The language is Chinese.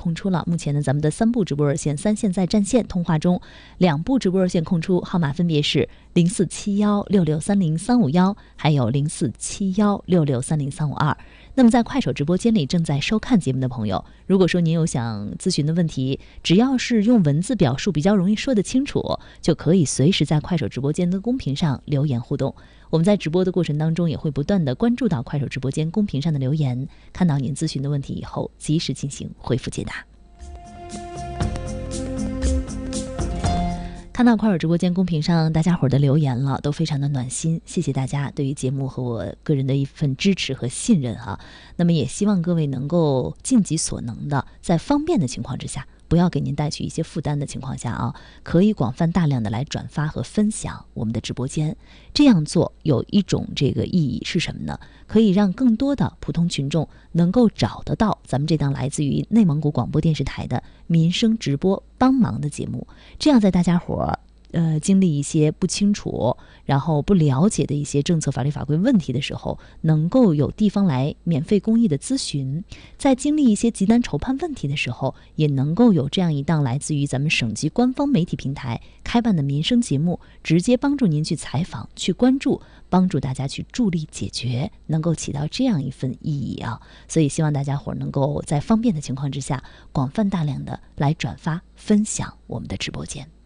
空出了。目前呢，咱们的3部直播热线3线在占线通话中，2部直播热线空出，号码分别是04716630-351，还有04716630-352。那么在快手直播间里正在收看节目的朋友，如果说您有想咨询的问题，只要是用文字表述比较容易说得清楚，就可以随时在快手直播间的公屏上留言互动。我们在直播的过程当中也会不断的关注到快手直播间公屏上的留言，看到您咨询的问题以后，及时进行回复解答。看到快手直播间公屏上大家伙的留言了，都非常的暖心，谢谢大家对于节目和我个人的一份支持和信任哈。那么也希望各位能够尽己所能的，在方便的情况之下，不要给您带去一些负担的情况下啊，可以广泛大量的来转发和分享我们的直播间。这样做有一种这个意义是什么呢？可以让更多的普通群众能够找得到咱们这档来自于内蒙古广播电视台的民生直播帮忙的节目，这样在大家伙经历一些不清楚然后不了解的一些政策法律法规问题的时候，能够有地方来免费公益的咨询，在经历一些急难筹判问题的时候，也能够有这样一档来自于咱们省级官方媒体平台开办的民生节目，直接帮助您去采访去关注，帮助大家去助力解决，能够起到这样一份意义啊。所以希望大家伙能够在方便的情况之下，广泛大量的来转发分享我们的直播间。